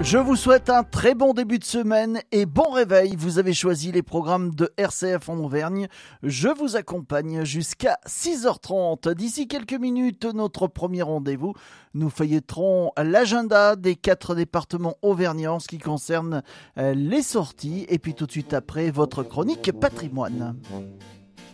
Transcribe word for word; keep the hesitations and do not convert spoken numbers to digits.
Je vous souhaite un très bon début de semaine et bon réveil. Vous avez choisi les programmes de R C F en Auvergne. Je vous accompagne jusqu'à six heures trente. D'ici quelques minutes, notre premier rendez-vous. Nous feuilleterons l'agenda des quatre départements auvergnats en ce qui concerne les sorties. Et puis tout de suite après, votre chronique patrimoine.